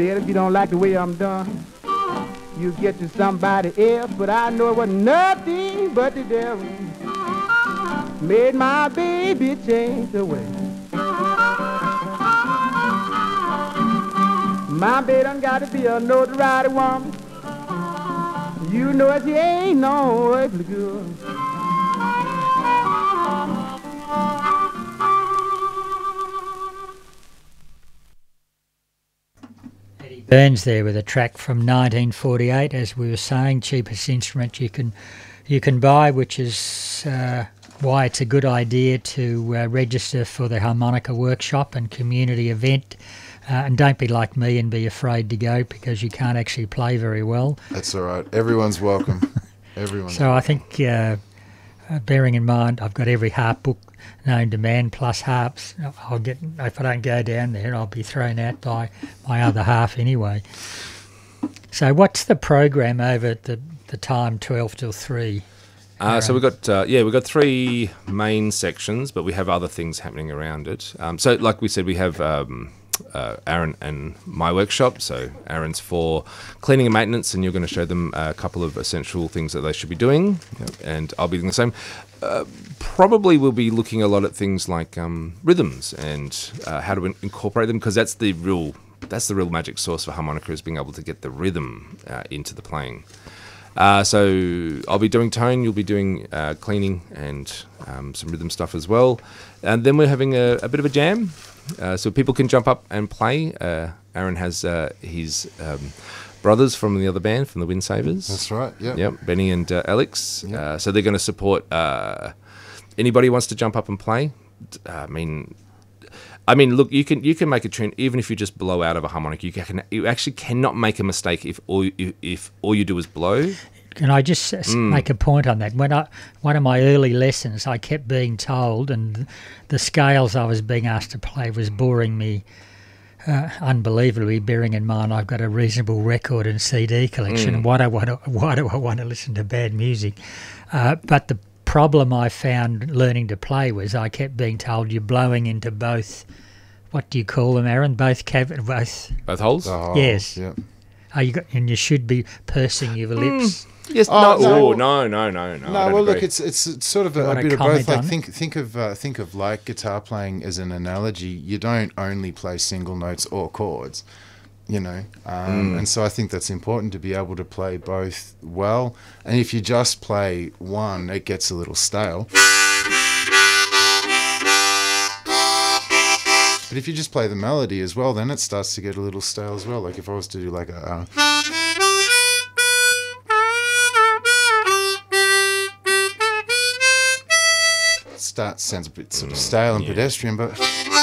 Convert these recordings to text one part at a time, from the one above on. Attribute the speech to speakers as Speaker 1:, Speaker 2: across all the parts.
Speaker 1: If you don't like the way I'm done, you get to somebody else, but I know it was nothing but the devil made my baby change the way. My baby done got to be a notoriety woman. You know she ain't no earthly good.
Speaker 2: Eddie Burns there with a track from 1948, as we were saying, cheapest instrument you can buy, which is why it's a good idea to register for the harmonica workshop and community event. And don't be like me and be afraid to go because you can't actually play very well.
Speaker 3: That's all right. Everyone's welcome.
Speaker 2: So I think, bearing in mind, I've got every harp book known to man plus harps. If I don't go down there, I'll be thrown out by my other half anyway. So what's the program over at the time 12 till 3?
Speaker 4: So we've got three main sections, but we have other things happening around it. So like we said, we have Aaron and my workshop. So Aaron's for cleaning and maintenance, and you're going to show them a couple of essential things that they should be doing. Yep. And I'll be doing the same. Probably we'll be looking a lot at things like rhythms and how to incorporate them, because that's the real magic sauce for harmonica, is being able to get the rhythm into the playing. So I'll be doing tone, you'll be doing cleaning and some rhythm stuff as well. And then we're having a bit of a jam, so people can jump up and play. Aaron has his brothers from the other band, from the Windsavers.
Speaker 3: That's right, yeah.
Speaker 4: Yep, Benny and Alex.
Speaker 3: Yep.
Speaker 4: So they're going to support anybody who wants to jump up and play. I mean, look, you can make a tune even if you just blow out of a harmonica. You actually cannot make a mistake if all you do is blow.
Speaker 2: Can I just make a point on that? One of my early lessons, I kept being told, and the scales I was being asked to play was boring me unbelievably. Bearing in mind I've got a reasonable record and CD collection. Why do I want to listen to bad music? But the problem I found learning to play was I kept being told you're blowing into both. What do you call them, Aaron? Both
Speaker 4: holes?
Speaker 2: Yes.
Speaker 3: Yeah.
Speaker 2: And you should be pursing your lips.
Speaker 4: Yes. No. No.
Speaker 3: No. Well, look, it's sort of a bit of both. Like think of like guitar playing as an analogy. You don't only play single notes or chords, and so I think that's important to be able to play both well. And if you just play one, it gets a little stale. But if you just play the melody as well, then it starts to get a little stale as well. Like if I was to do like a sounds a bit sort of stale and pedestrian, but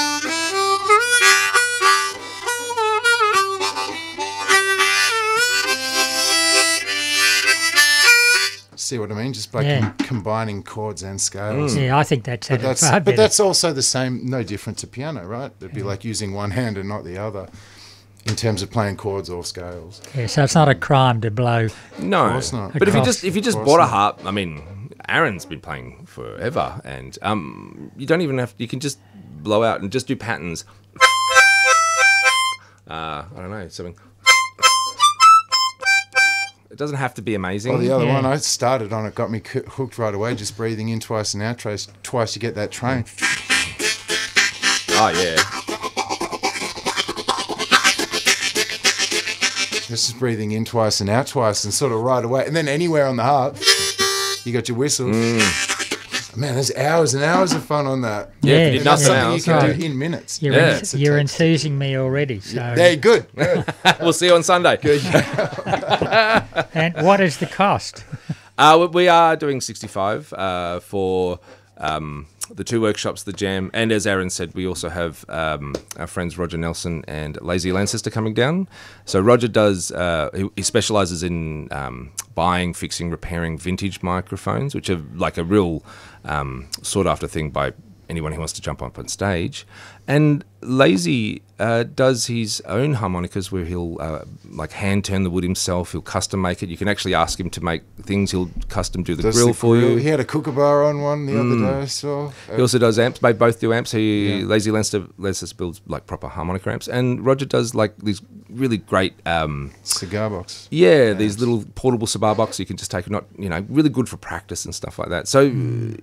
Speaker 3: see what I mean? Just by combining chords and scales.
Speaker 2: Yeah, I think that's
Speaker 3: but that's also the same, no different to piano, right? It'd be like using one hand and not the other in terms of playing chords or scales.
Speaker 2: Yeah, so it's not a crime to blow.
Speaker 4: No,
Speaker 3: of course not.
Speaker 4: But if you just bought a harp, I mean, Aaron's been playing forever, and you don't even have. You can just blow out and just do patterns. I don't know, something. It doesn't have to be amazing.
Speaker 3: Well, the other one I started on, it got me hooked right away. Just breathing in twice and out twice, you get that train.
Speaker 4: Oh yeah.
Speaker 3: This is breathing in twice and out twice, and sort of right away, and then anywhere on the harp. You got your whistle. Man, there's hours and hours of fun on that.
Speaker 4: Yeah, if you did nothing
Speaker 3: something
Speaker 4: else,
Speaker 3: you can do in minutes.
Speaker 2: You're enthusing me already. So.
Speaker 3: Yeah, good.
Speaker 4: We'll see you on Sunday.
Speaker 3: Good.
Speaker 2: And what is the cost?
Speaker 4: We are doing $65 for the two workshops, the jam, and as Aaron said, we also have our friends Roger Nelson and Lazy Lancaster coming down. So Roger does, he specialises in buying, fixing, repairing vintage microphones, which are like a real sought after thing by anyone who wants to jump up on stage. And Lazy does his own harmonicas where he'll like hand turn the wood himself. He'll custom make it. You can actually ask him to make things. He'll custom do the grill for you.
Speaker 3: He had a kookaburra on one the other day, I saw.
Speaker 4: He also does amps. They both do amps. Lazy lets us build like proper harmonica amps, and Roger does like these really great
Speaker 3: cigar box.
Speaker 4: Yeah, amps. These little portable cigar boxes you can just take. Really good for practice and stuff like that. So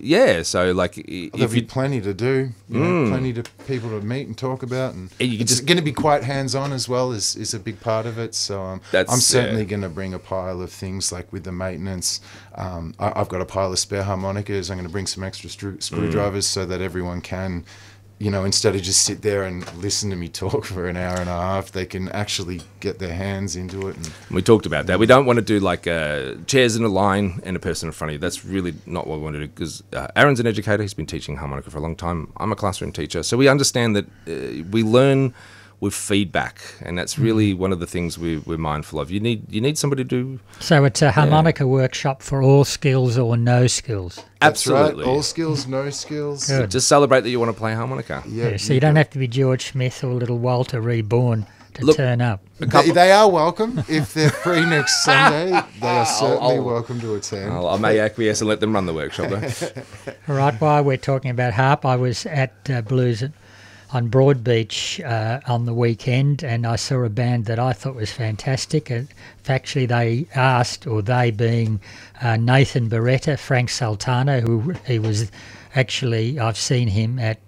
Speaker 4: so like
Speaker 3: there'll be plenty to do. Plenty to people to meet and talk about, and it's going to be quite hands-on as well is a big part of it. So I'm certainly going to bring a pile of things like with the maintenance. I've got a pile of spare harmonicas. I'm going to bring some extra screwdrivers so that everyone can, instead of just sit there and listen to me talk for an hour and a half, they can actually get their hands into it. And
Speaker 4: we talked about that. We don't want to do like chairs in a line and a person in front of you. That's really not what we want to do, because Aaron's an educator. He's been teaching harmonica for a long time. I'm a classroom teacher. So we understand that we learn with feedback, and that's really one of the things we're mindful of. You need somebody to do.
Speaker 2: So it's a harmonica workshop for all skills or no skills.
Speaker 4: Absolutely,
Speaker 3: right. All skills, no skills.
Speaker 2: Good.
Speaker 4: Just celebrate that you want to play harmonica.
Speaker 2: Yeah, so you don't have to be George Smith or little Walter Reborn to turn up.
Speaker 3: They are welcome if they're free next Sunday. They are certainly welcome to attend.
Speaker 4: I may acquiesce and let them run the workshop though.
Speaker 2: All right, while we're talking about harp, I was at Blues on Broadbeach on the weekend, and I saw a band that I thought was fantastic. Actually, they being Nathan Beretta, Frank Sultano, who he was actually, I've seen him at,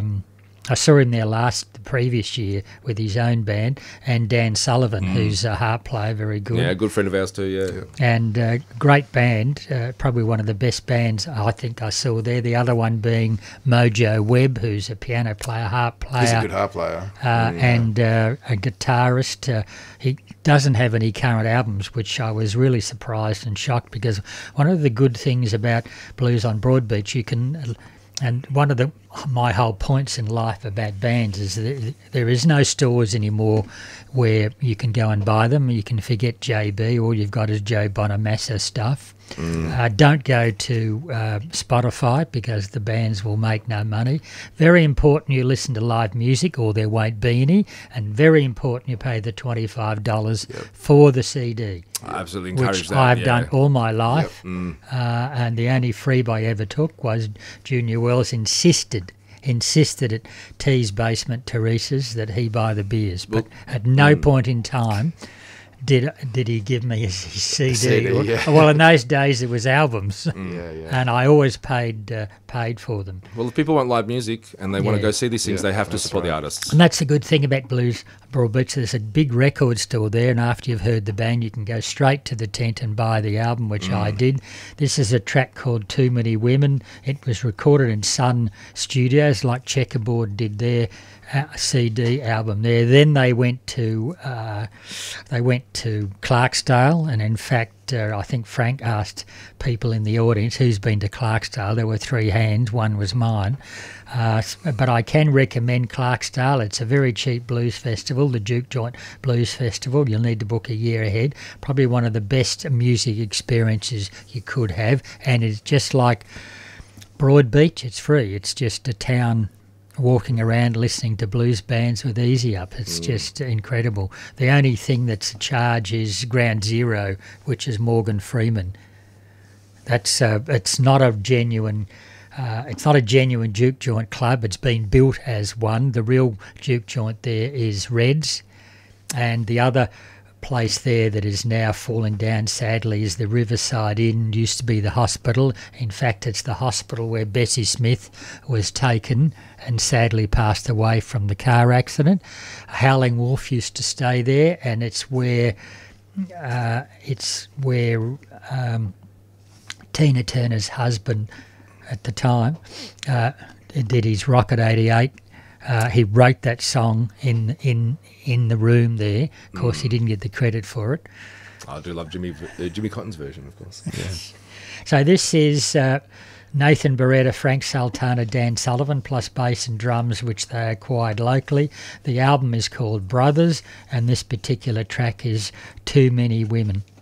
Speaker 2: I saw him there the previous year with his own band, and Dan Sullivan, who's a harp player, very good.
Speaker 4: Yeah, a good friend of ours too, yeah.
Speaker 2: And great band, probably one of the best bands I think I saw there. The other one being Mojo Webb, who's a piano player, harp player.
Speaker 3: He's a good harp player.
Speaker 2: And a guitarist. He doesn't have any current albums, which I was really surprised and shocked, because one of the good things about Blues on Broadbeach, you can... And one of my whole points in life about bands is that there is no stores anymore where you can go and buy them. You can forget JB. All you've got is Joe Bonamassa stuff. Don't go to Spotify, because the bands will make no money. Very important you listen to live music, or there won't be any. And very important you pay the $25 for the CD.
Speaker 4: I absolutely encourage
Speaker 2: which
Speaker 4: that.
Speaker 2: I've done all my life. And the only freebie I ever took was Junior Wells insisted at T's Basement, Teresa's, that he buy the beers. But at no point in time did he give me his CD. Well, in those days it was albums, and I always paid for them.
Speaker 4: Well, if people want live music and they want to go see these things, they have to support the artists.
Speaker 2: And that's the good thing about Blues Broadbeach. There's a big record store there, and after you've heard the band, you can go straight to the tent and buy the album, which I did. This is a track called Too Many Women. It was recorded in Sun Studios, like Checkerboard did their CD album there. Then they went to Clarksdale, and in fact I think Frank asked people in the audience who's been to Clarksdale. There were 3 hands, one was mine. But I can recommend Clarksdale. It's a very cheap blues festival, the Juke Joint Blues Festival. You'll need to book a year ahead. Probably one of the best music experiences you could have, and it's just like Broadbeach. It's free. It's just a town walking around listening to blues bands with Easy Up. It's just incredible. The only thing that's a charge is Ground Zero, which is Morgan Freeman. That's it's not a genuine juke joint club. It's been built as one. The real juke joint there is Reds, and the other place there that is now falling down sadly is the Riverside Inn. Used to be the hospital. In fact, it's the hospital where Bessie Smith was taken and sadly passed away from the car accident. Howling Wolf used to stay there, and it's where Tina Turner's husband at the time did his Rocket 88. He wrote that song in the room there. Of course, he didn't get the credit for it.
Speaker 4: I do love Jimmy Cotton's version, of course. Yeah.
Speaker 2: So this is Nathan Beretta, Frank Sultana, Dan Sullivan, plus bass and drums, which they acquired locally. The album is called Brothers, and this particular track is Too Many Women.